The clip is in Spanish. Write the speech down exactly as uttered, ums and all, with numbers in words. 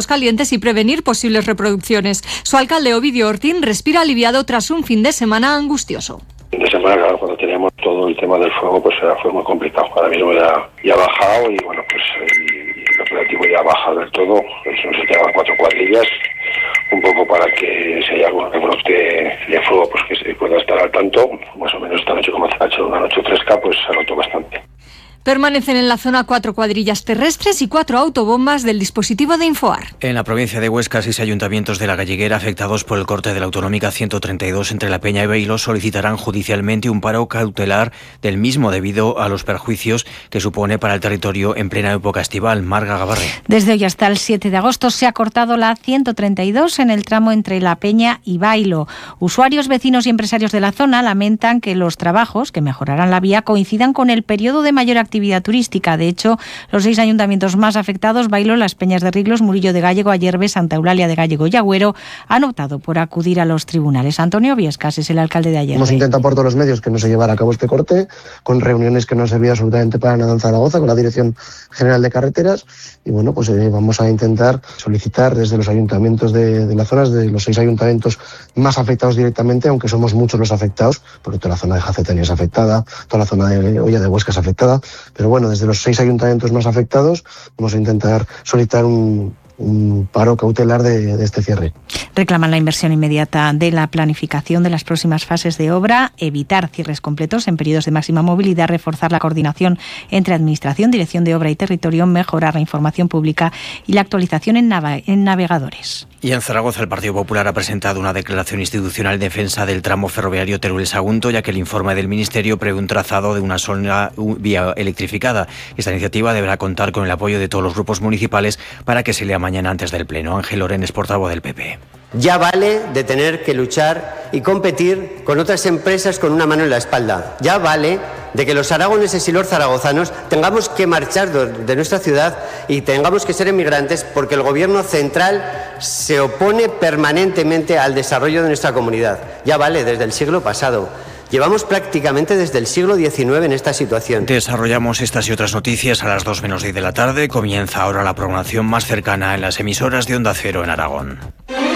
calientes y prevenir posibles reproducciones. Su alcalde Ovidio Ortín respira aliviado tras un fin de semana angustioso. fin de semana, claro, cuando teníamos todo el tema del fuego, pues era, fue muy complicado. Ahora mismo ya, ya ha bajado y bueno, pues el, el operativo ya baja del todo. Eso se lleva cuatro cuadrillas, un poco para que si hay algún rebrote de fuego, pues que se pueda estar al tanto. Más o menos esta noche, como ha hecho una noche fresca, pues se ha notado bastante. Permanecen en la zona cuatro cuadrillas terrestres y cuatro autobombas del dispositivo de Infoar. En la provincia de Huesca, seis ayuntamientos de la Galleguera afectados por el corte de la autonómica ciento treinta y dos entre La Peña y Bailo solicitarán judicialmente un paro cautelar del mismo debido a los perjuicios que supone para el territorio en plena época estival. Marga Gabarre. Desde hoy hasta el siete de agosto se ha cortado la ciento treinta y dos en el tramo entre La Peña y Bailo. Usuarios, vecinos y empresarios de la zona lamentan que los trabajos que mejorarán la vía coincidan con el periodo de mayor actividad actividad turística. De hecho, los seis ayuntamientos más afectados, Bailo, Las Peñas de Riglos, Murillo de Gallego, Ayerbe, Santa Eulalia de Gallego y Agüero, han optado por acudir a los tribunales. Antonio Viescas es el alcalde de Ayerbe. Hemos intentado por todos los medios que no se llevara a cabo este corte, con reuniones que no servían absolutamente para nada en Zaragoza, con la Dirección General de Carreteras, y bueno, pues eh, vamos a intentar solicitar desde los ayuntamientos de, de las zonas, de los seis ayuntamientos más afectados directamente, aunque somos muchos los afectados, porque toda la zona de Jacetania es afectada, toda la zona de Olla de Huesca es afectada, pero bueno, desde los seis ayuntamientos más afectados vamos a intentar solicitar un, un paro cautelar de, de este cierre. Reclaman la inversión inmediata de la planificación de las próximas fases de obra, evitar cierres completos en periodos de máxima movilidad, reforzar la coordinación entre Administración, Dirección de Obra y Territorio, mejorar la información pública y la actualización en, nav- en navegadores. Y en Zaragoza el Partido Popular ha presentado una declaración institucional en defensa del tramo ferroviario Teruel-Sagunto, ya que el informe del Ministerio prevé un trazado de una sola vía electrificada. Esta iniciativa deberá contar con el apoyo de todos los grupos municipales para que se lea mañana antes del Pleno. Ángel Loren es portavoz del P P. Ya vale de tener que luchar y competir con otras empresas con una mano en la espalda. Ya vale de que los aragoneses y los zaragozanos tengamos que marchar de nuestra ciudad y tengamos que ser emigrantes porque el gobierno central se opone permanentemente al desarrollo de nuestra comunidad. Ya vale, desde el siglo pasado. Llevamos prácticamente desde el siglo diecinueve en esta situación. Desarrollamos estas y otras noticias a las dos menos diez de la tarde. Comienza ahora la programación más cercana en las emisoras de Onda Cero en Aragón.